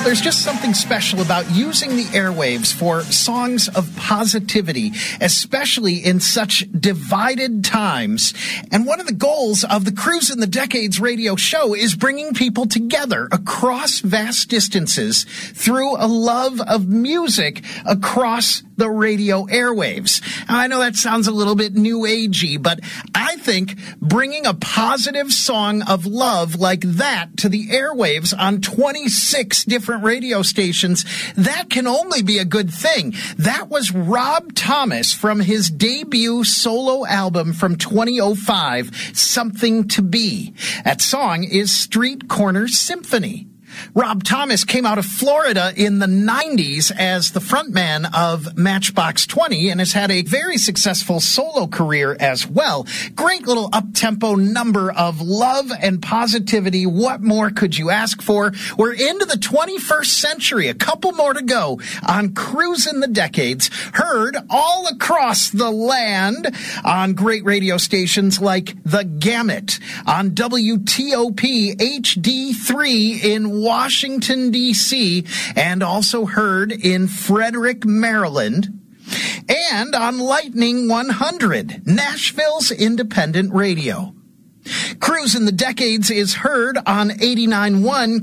There's just something special about using the airwaves for songs of positivity, especially in such divided times. And one of the goals of the Cruise in the Decades radio show is bringing people together across vast distances through a love of music across the radio airwaves. Now, I know that sounds a little bit new agey, but I think bringing a positive song of love like that to the airwaves on 26 different radio stations, that can only be a good thing. That was Rob Thomas from his debut solo album from 2005, Something to Be. That song is Street Corner Symphony. Rob Thomas came out of Florida in the 90s as the frontman of Matchbox 20 and has had a very successful solo career as well. Great little up-tempo number of love and positivity. What more could you ask for? We're into the 21st century. A couple more to go on Cruise in the Decades. Heard all across the land on great radio stations like The Gamut, on WTOP HD3 in Washington, D.C., and also heard in Frederick, Maryland, and on Lightning 100, Nashville's independent radio. Cruise in the Decades is heard on 89.1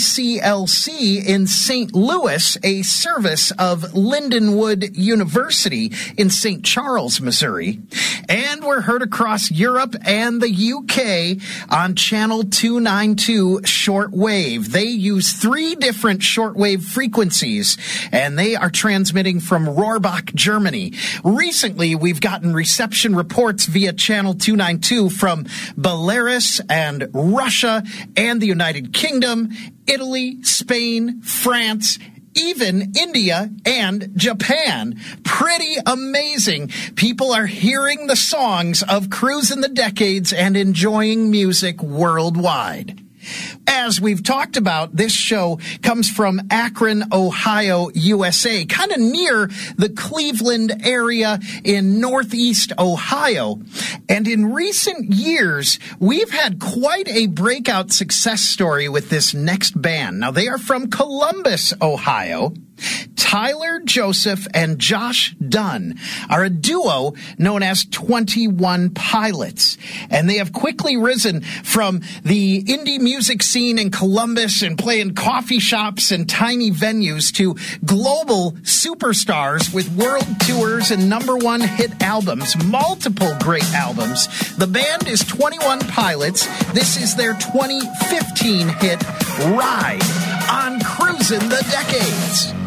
KCLC in St. Louis, a service of Lindenwood University in St. Charles, Missouri. And we're heard across Europe and the UK on Channel 292 shortwave. They use 3 different shortwave frequencies, and they are transmitting from Rohrbach, Germany. Recently, we've gotten reception reports via Channel 292 from Belarus and Russia and the United Kingdom, Italy, Spain, France, even India and Japan. Pretty amazing. People are hearing the songs of Cruise in the Decades and enjoying music worldwide. As we've talked about, this show comes from Akron, Ohio, USA, kind of near the Cleveland area in northeast Ohio. And in recent years, we've had quite a breakout success story with this next band. Now, they are from Columbus, Ohio. Tyler Joseph and Josh Dunn are a duo known as 21 Pilots, and they have quickly risen from the indie music scene in Columbus and playing coffee shops and tiny venues to global superstars with world tours and #1 hit albums, multiple great albums. The band is 21 Pilots. This is their 2015 hit, Ride, on Cruisin' the Decades.